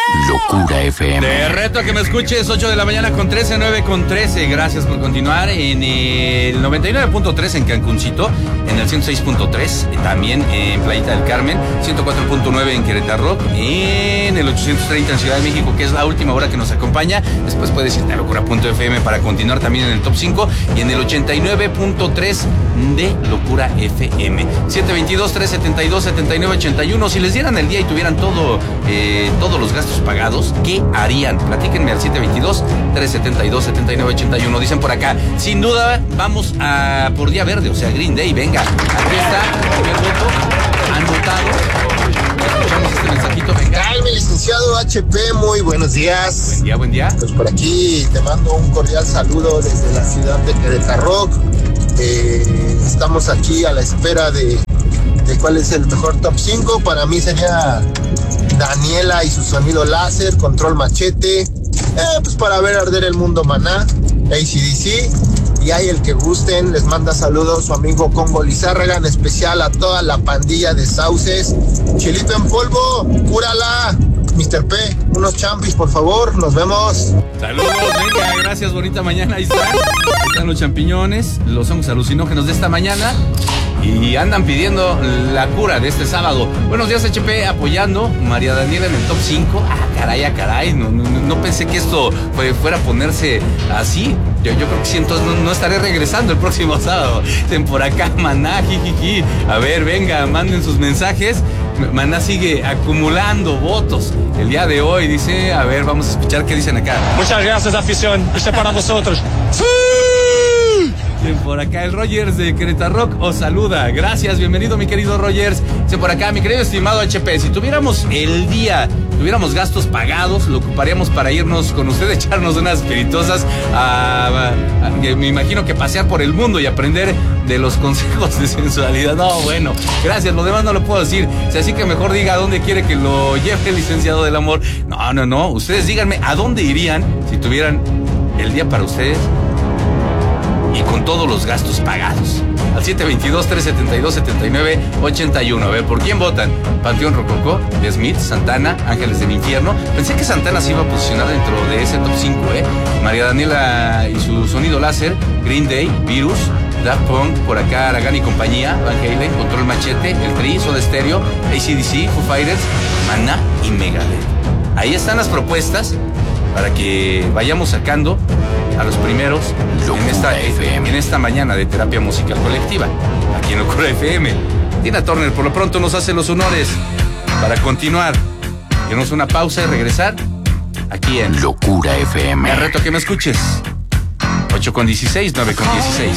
Locura FM. Te reto a que me escuches 8 de la mañana con 13, 9 con 13. Gracias por continuar en el 99.3 en Cancuncito, en el 106.3 también en Playita del Carmen, 104.9 en Querétaro, en el 830 en Ciudad de México, que es la última hora que nos acompaña. Después puedes irte a locura.fm para continuar también en el top 5 y en el 89.3 de Locura FM. 722-372-7981. Si les dieran el día y tuvieran todos los gastos pagados, ¿qué harían? Platíquenme al 722-372-7981. Dicen por acá, sin duda vamos a por Día Verde, o sea, Green Day. Venga, aquí está el primer voto anotado. Escuchamos este mensajito, venga. Ay, mi licenciado HP, muy buenos días. Buen día, buen día. Pues por aquí te mando un cordial saludo desde la ciudad de Querétaro. Estamos aquí a la espera de cuál es el mejor top 5. Para mí sería Daniela y su sonido láser, Control Machete, pues para ver arder el mundo Maná, AC/DC, y hay el que gusten. Les manda saludos su amigo Congo Lizárraga, en especial a toda la pandilla de Sauces. Chilito en polvo, cúrala. Mr. P, unos champis, por favor, nos vemos. Saludos, venga, gracias, bonita mañana, ahí están los champiñones, los hongos alucinógenos de esta mañana. Y andan pidiendo la cura de este sábado. Buenos días, HP, apoyando María Daniela en el top 5. Caray. No pensé que esto fuera a ponerse así. Yo creo que sí, entonces no estaré regresando el próximo sábado. Dicen por acá, Maná, jijiji. A ver, venga, manden sus mensajes. Maná sigue acumulando votos el día de hoy. Dice, a ver, vamos a escuchar qué dicen acá. Muchas gracias, afición. Esto es para vosotros. ¡Sí! Por acá el Rogers de Querétaro os saluda. Gracias, bienvenido mi querido Rogers. Por acá, mi querido estimado HP, si tuviéramos el día, tuviéramos gastos pagados, lo ocuparíamos para irnos con usted, echarnos unas espirituosas, me imagino que pasear por el mundo y aprender de los consejos de sensualidad. No, bueno, gracias, lo demás no lo puedo decir. Así que mejor diga a dónde quiere que lo lleve el licenciado del amor. No, ustedes díganme a dónde irían si tuvieran el día para ustedes y con todos los gastos pagados. Al 722-372-7981. A ver, ¿por quién votan? Panteón Rococó, The Smiths, Santana, Ángeles del Infierno. Pensé que Santana se iba a posicionar dentro de ese top 5, María Daniela y su sonido láser, Green Day, Virus, Daft Punk, por acá Aragán y compañía, Van Halen, Control Machete, El Tri, Soda Stereo, AC/DC, Foo Fighters, Maná y Megadeth. Ahí están las propuestas para que vayamos sacando a los primeros en esta mañana de terapia musical colectiva, aquí en Locura FM. Tina Turner por lo pronto nos hace los honores para continuar. Tenemos una pausa y regresar aquí en Locura FM. Te reto a que me escuches. 8 con 16, 9 con 16.